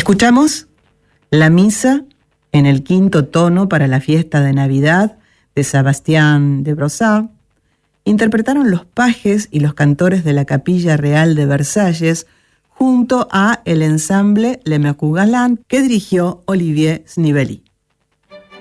Escuchamos la misa en el quinto tono para la fiesta de Navidad de Sebastián de Brossard. Interpretaron los pajes y los cantores de la Capilla Real de Versalles junto a el ensamble Le Mercou Galant que dirigió Olivier Snivelli.